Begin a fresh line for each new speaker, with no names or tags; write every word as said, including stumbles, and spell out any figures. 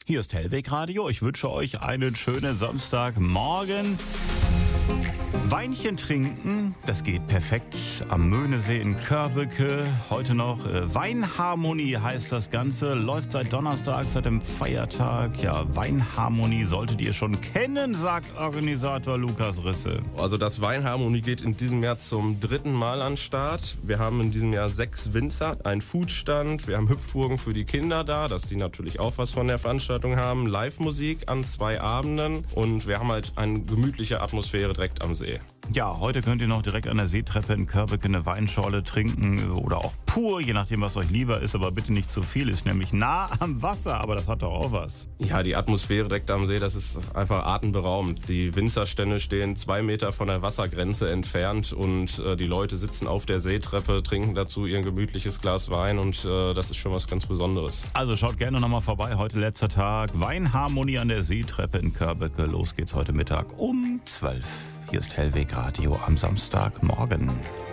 Hier ist Hellweg Radio. Ich wünsche euch einen schönen Samstagmorgen. Weinchen trinken, das geht perfekt am Möhnesee in Körbeke. Heute noch äh, Weinharmonie heißt das Ganze. Läuft seit Donnerstag, seit dem Feiertag. Ja, Weinharmonie solltet ihr schon kennen, sagt Organisator Lukas Risse.
Also das Weinharmonie geht in diesem Jahr zum dritten Mal an den Start. Wir haben in diesem Jahr sechs Winzer, einen Foodstand, wir haben Hüpfburgen für die Kinder da, dass die natürlich auch was von der Veranstaltung haben. Live-Musik an zwei Abenden und wir haben halt eine gemütliche Atmosphäre direkt am See.
Ja, heute könnt ihr noch direkt an der Seetreppe in Körbeke eine Weinschorle trinken oder auch pur, je nachdem, was euch lieber ist, aber bitte nicht zu viel, ist nämlich nah am Wasser, aber das hat doch auch was.
Ja, die Atmosphäre direkt am See, das ist einfach atemberaubend. Die Winzerstände stehen zwei Meter von der Wassergrenze entfernt und äh, die Leute sitzen auf der Seetreppe, trinken dazu ihr gemütliches Glas Wein und äh, das ist schon was ganz Besonderes.
Also schaut gerne nochmal vorbei, heute letzter Tag, Weinharmonie an der Seetreppe in Körbeke. Los geht's heute Mittag um zwölf. Hier ist Hellweg Radio am Samstagmorgen.